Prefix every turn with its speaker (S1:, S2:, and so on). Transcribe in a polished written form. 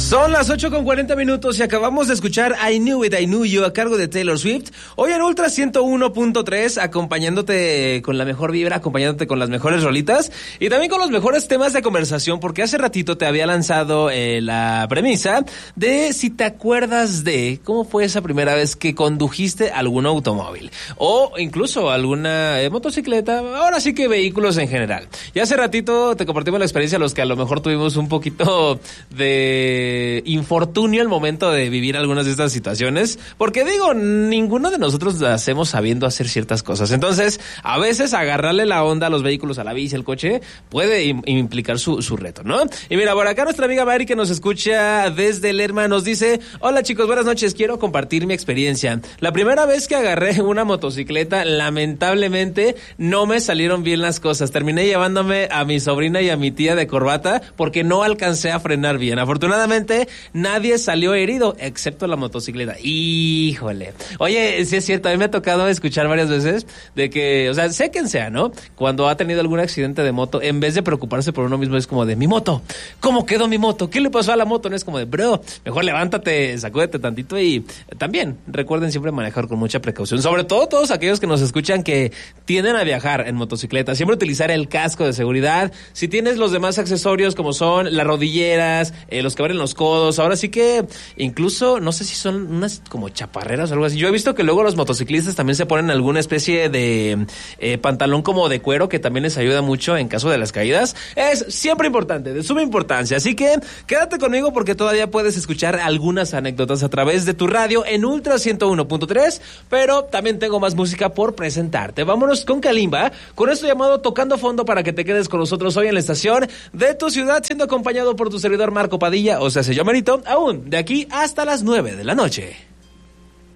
S1: Son las 8:40 y acabamos de escuchar I Knew It, I Knew You a cargo de Taylor Swift. Hoy en Ultra 101.3, acompañándote con la mejor vibra, acompañándote con las mejores rolitas y también con los mejores temas de conversación, porque hace ratito te había lanzado la premisa de si te acuerdas de cómo fue esa primera vez que condujiste algún automóvil o incluso alguna motocicleta, ahora sí que vehículos en general. Y hace ratito te compartimos la experiencia, los que a lo mejor tuvimos un poquito de infortunio al momento de vivir algunas de estas situaciones, porque digo, ninguno de nosotros las hacemos sabiendo hacer ciertas cosas. Entonces, a veces agarrarle la onda a los vehículos, a la bici, al coche, puede implicar su reto, ¿no? Y mira, por acá nuestra amiga Mari, que nos escucha desde Lerma, nos dice: hola chicos, buenas noches, quiero compartir mi experiencia. La primera vez que agarré una motocicleta, lamentablemente no me salieron bien las cosas. Terminé llevándome a mi sobrina y a mi tía de corbata porque no alcancé a frenar bien. Afortunadamente nadie salió herido, excepto la motocicleta. Híjole. Oye, sí es cierto, a mí me ha tocado escuchar varias veces de que, o sea, sé quien sea, ¿no? Cuando ha tenido algún accidente de moto, en vez de preocuparse por uno mismo, es como de: mi moto, ¿cómo quedó mi moto? ¿Qué le pasó a la moto? No es como de: bro, mejor levántate, sacúdete tantito. Y también recuerden siempre manejar con mucha precaución, sobre todo todos aquellos que nos escuchan que tienden a viajar en motocicleta. Siempre utilizar el casco de seguridad. Si tienes los demás accesorios como son las rodilleras, los que abren los codos, ahora sí que incluso no sé si son unas como chaparreras o algo así. Yo he visto que luego los motociclistas también se ponen alguna especie de pantalón como de cuero, que también les ayuda mucho en caso de las caídas. Es siempre importante, de suma importancia. Así que quédate conmigo porque todavía puedes escuchar algunas anécdotas a través de tu radio en Ultra 101.3, pero también tengo más música por presentarte. Vámonos con Kalimba, con esto llamado Tocando Fondo, para que te quedes con nosotros hoy en la estación de tu ciudad, siendo acompañado por tu servidor Marco Padilla, o sea, yo merito, aún de aquí hasta las 9 de la noche.